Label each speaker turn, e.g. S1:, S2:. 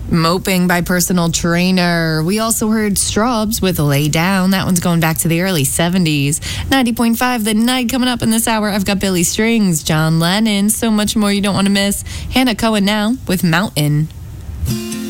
S1: Moping by Personal Trainer. We also heard Straubs with Lay Down. That one's going back to the early 70s. 90.5 The Night. Coming up in this hour, I've got Billy Strings, John Lennon, so much more you don't want to miss. Hannah Cohen now with Mountain.